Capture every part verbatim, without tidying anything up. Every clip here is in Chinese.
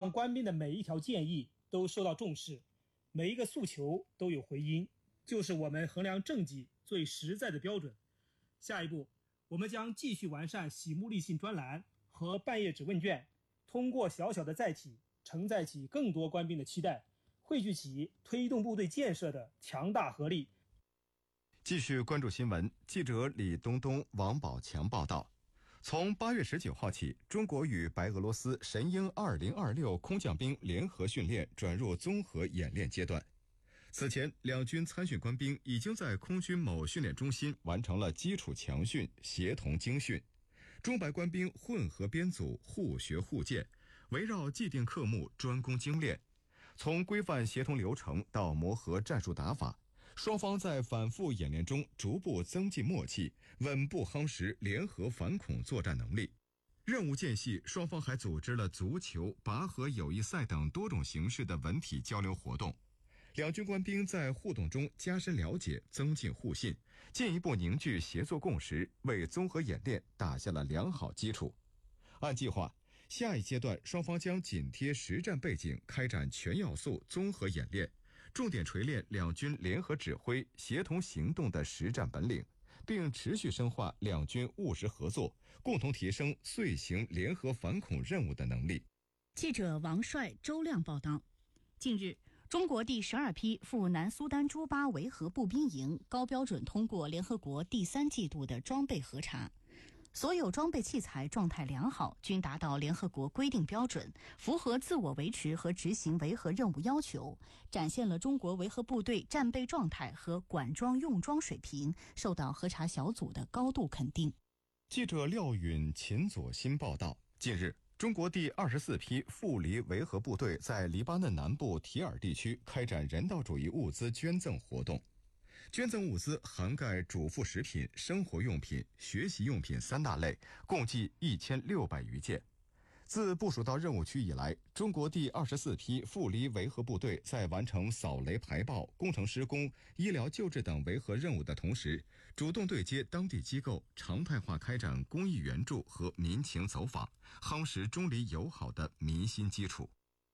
让官兵的每一条建议都受到重视，每一个诉求都有回音，就是我们衡量政绩最实在的标准。下一步，我们将继续完善喜慕立信专栏和半页纸问卷，通过小小的载体承载起更多官兵的期待，汇聚起推动部队建设的强大合力。 继续关注新闻，记者李东东、王宝强报道。从八月十九号起，中国与白俄罗斯神鹰二零二六空降兵联合训练转入综合演练阶段。此前，两军参训官兵已经在空军某训练中心完成了基础强训、协同精训。中白官兵混合编组，互学互鉴，围绕既定科目专攻精练。从规范协同流程到磨合战术打法，双方在反复演练中逐步增进默契，稳步夯实联合反恐作战能力。任务间隙，双方还组织了足球、拔河、友谊赛等多种形式的文体交流活动。两军官兵在互动中加深了解，增进互信，进一步凝聚协作共识，为综合演练打下了良好基础。按计划，下一阶段双方将紧贴实战背景开展全要素综合演练，重点锤炼两军联合指挥、协同行动的实战本领，并持续深化两军务实合作，共同提升遂行联合反恐任务的能力。 记者王帅、周亮报道。近日，中国第十二批赴南苏丹朱巴维和步兵营高标准通过联合国第三季度的装备核查，所有装备器材状态良好，均达到联合国规定标准，符合自我维持和执行维和任务要求，展现了中国维和部队战备状态和管装用装水平，受到核查小组的高度肯定。 记者廖允、秦左新报道。近日，中国第二十四批赴黎维和部队在黎巴嫩南部提尔地区开展人道主义物资捐赠活动。捐赠物资涵盖主副食品、生活用品、学习用品三大类，共计一千六百余件。自部署到任务区以来，中国第二十四批赴黎维和部队在完成扫雷排爆、工程施工、医疗救治等维和任务的同时，主动对接当地机构，常态化开展公益援助和民情走访，夯实中黎友好的民心基础。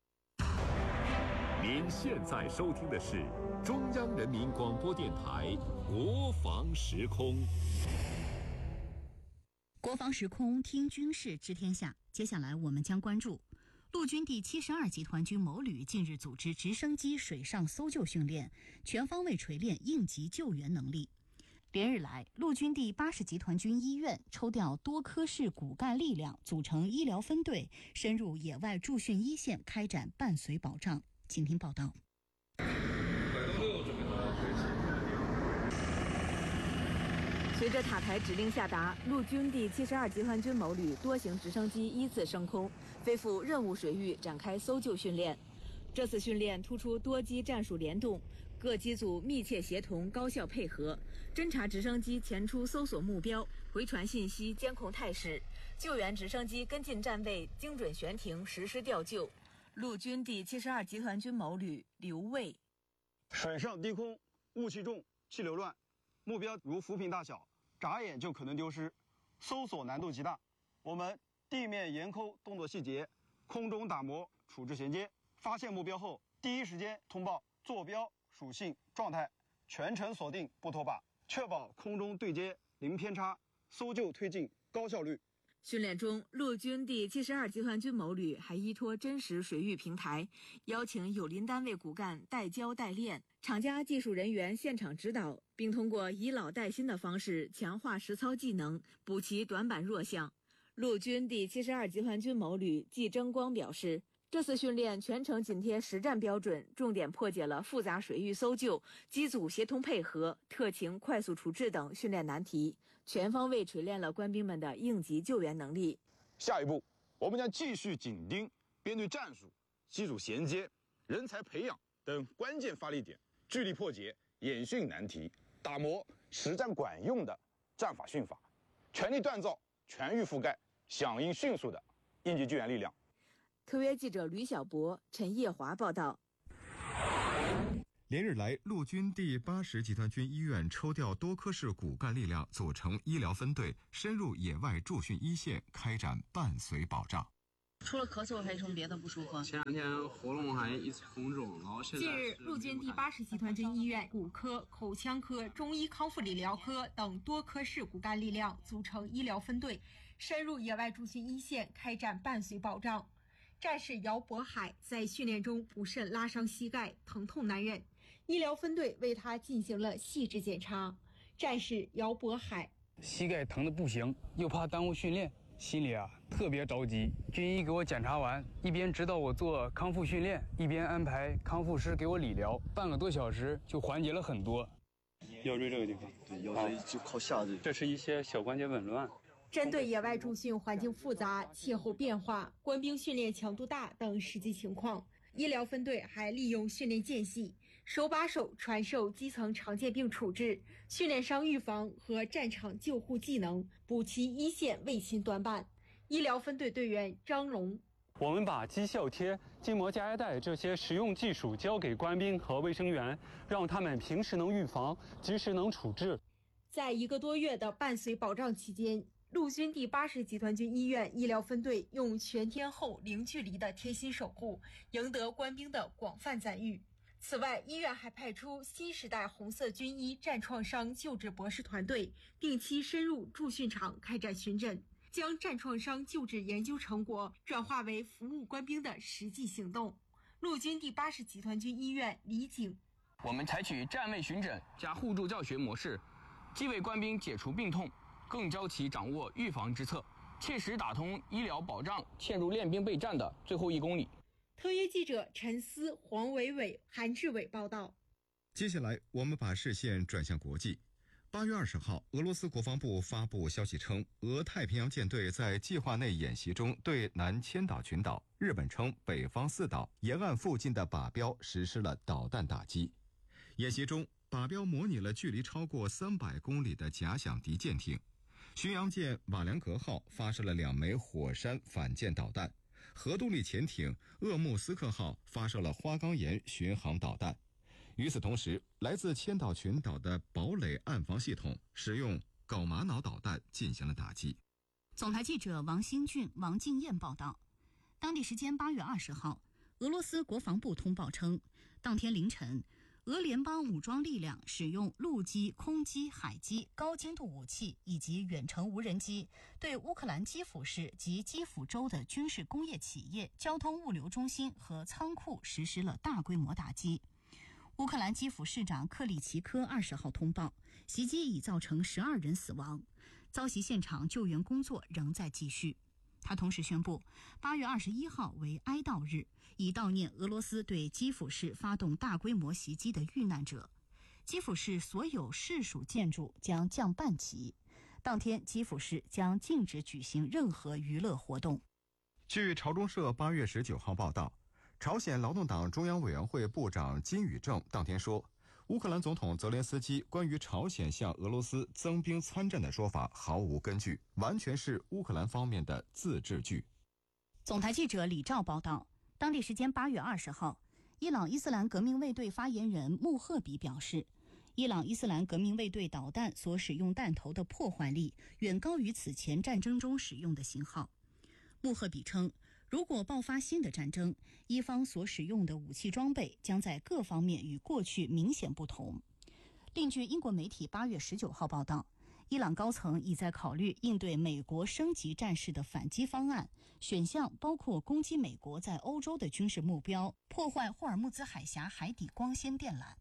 您现在收听的是中央人民广播电台国防时空。 国防时空，听军事知天下。接下来我们将关注陆军第七十二集团军某旅近日组织直升机水上搜救训练，全方位锤炼应急救援能力。连日来，陆军第八十集团军医院抽调多科室骨干力量，组成医疗分队，深入野外驻训一线，开展伴随保障。请听报道。 随着塔台指令下达，陆军第七十二集团军某旅多型直升机依次升空，飞赴任务水域展开搜救训练。这次训练突出多机战术联动，各机组密切协同，高效配合，侦察直升机前出搜索目标，回传信息，监控态势；救援直升机跟进站位，精准悬停，实施调救。陆军第七十二集团军某旅刘卫： 水上低空，雾气重，气流乱，目标如浮萍大小，眨眼就可能丢失，搜索难度极大。我们地面严抠动作细节，空中打磨处置衔接，发现目标后第一时间通报坐标、属性、状态，全程锁定不脱靶，确保空中对接零偏差，搜救推进高效率。 训练中，陆军第七十二集团军某旅还依托真实水域平台，邀请友邻单位骨干带教带练，厂家技术人员现场指导，并通过以老带新的方式强化实操技能，补齐短板弱项。陆军第七十二集团军某旅季争光表示，这次训练全程紧贴实战标准，重点破解了复杂水域搜救、机组协同配合、特情快速处置等训练难题，全方位锤炼了官兵们的应急救援能力。 下一步，我们将继续紧盯编队战术、机组衔接、人才培养等关键发力点，聚力破解演训难题，打磨实战管用的战法训法，全力锻造全域覆盖、响应迅速的应急救援力量。 特约记者吕小博、陈叶华报道。 连日来，陆军第八十集团军医院抽调多科室骨干力量，组成医疗分队，深入野外驻训一线，开展伴随保障。 除了咳嗽还有什么别的不舒服？ 前两天喉咙还一直红肿，然后现在。 近日，陆军第八十集团军医院骨科、口腔科、中医康复理疗科等多科室骨干力量组成医疗分队，深入野外驻训一线，开展伴随保障。战士姚渤海在训练中不慎拉伤膝盖，疼痛难忍，医疗分队为他进行了细致检查。战士姚渤海， 膝盖疼得不行，又怕耽误训练，心里啊特别着急。军医给我检查完，一边指导我做康复训练，一边安排康复师给我理疗，半个多小时就缓解了很多。腰椎这个地方， 对，腰椎就靠下这。 这是一些小关节紊乱。 针对野外驻训环境复杂、气候变化、官兵训练强度大等实际情况，医疗分队还利用训练间隙，手把手传授基层常见病处置、训练伤预防和战场救护技能，补齐一线卫勤短板。医疗分队队员张龙， 我们把肌效贴、筋膜加压带这些实用技术交给官兵和卫生员，让他们平时能预防，及时能处置。 在一个多月的伴随保障期间，陆军第八十集团军医院医疗分队用全天候零距离的贴心守护，赢得官兵的广泛赞誉。此外，医院还派出新时代红色军医战创伤救治博士团队，定期深入驻训场开展巡诊，将战创伤救治研究成果转化为服务官兵的实际行动。陆军第八十集团军医院李景， 我们采取站位巡诊加互助教学模式，既为官兵解除病痛，更教其掌握预防之策，切实打通医疗保障嵌入练兵备战的最后一公里。 特约记者陈思、黄伟伟、韩志伟报道。 接下来，我们把视线转向国际。八月二十号，俄罗斯国防部发布消息称，俄太平洋舰队在计划内演习中对南千岛群岛（日本称北方四岛）沿岸附近的靶标实施了导弹打击。演习中，靶标模拟了距离超过三百公里的假想敌舰艇。巡洋舰瓦良格号发射了两枚火山反舰导弹，核动力潜艇鄂木斯克号发射了花岗岩巡航导弹。与此同时，来自千岛群岛的堡垒岸防系统使用镐玛瑙导弹进行了打击。 总台记者王新俊、王静燕报道。当地时间八月二十号，俄罗斯国防部通报称，当天凌晨，俄联邦武装力量使用陆基、空基、海基、高精度武器以及远程无人机，对乌克兰基辅市及基辅州的军事工业企业、交通物流中心和仓库实施了大规模打击。乌克兰基辅市长克里奇科二十号通报，袭击已造成十二人死亡，遭袭现场救援工作仍在继续。他同时宣布，八月二十一号为哀悼日，以悼念俄罗斯对基辅市发动大规模袭击的遇难者。基辅市所有市属建筑将降半旗，当天基辅市将禁止举行任何娱乐活动。 据朝中社八月十九号报道，朝鲜劳动党中央委员会部长金宇正当天说，乌克兰总统泽连斯基关于朝鲜向俄罗斯增兵参战的说法毫无根据，完全是乌克兰方面的自制剧。 总台记者李兆报道，当地时间八月二十号，伊朗伊斯兰革命卫队发言人穆赫比表示，伊朗伊斯兰革命卫队导弹所使用弹头的破坏力远高于此前战争中使用的型号。穆赫比称，如果爆发新的战争，伊方所使用的武器装备将在各方面与过去明显不同。另据英国媒体八月十九号报道，伊朗高层已在考虑应对美国升级战事的反击方案，选项包括攻击美国在欧洲的军事目标，破坏霍尔木兹海峡海底光纤电缆。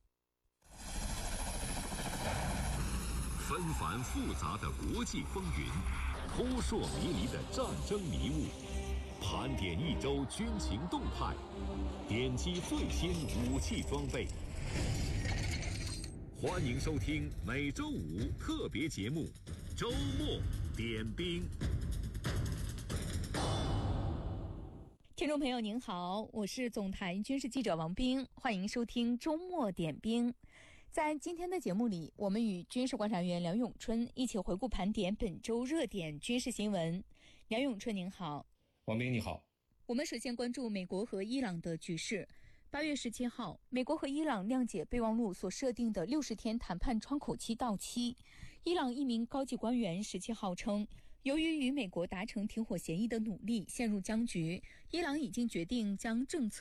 纷繁复杂的国际风云，扑朔迷离的战争迷雾，盘点一周军情动态，点击最新武器装备。欢迎收听每周五特别节目《周末点兵》。 听众朋友您好，我是总台军事记者王斌，欢迎收听周末点兵。在今天的节目里，我们与军事观察员梁永春一起回顾盘点本周热点军事新闻。梁永春您好。 王斌你好。 我们首先关注美国和伊朗的局势。八月十七号，美国和伊朗谅解备忘录所设定的六十天谈判窗口期到期。伊朗一名高级官员十七号称， 由于与美国达成停火协议的努力陷入僵局，伊朗已经决定将政策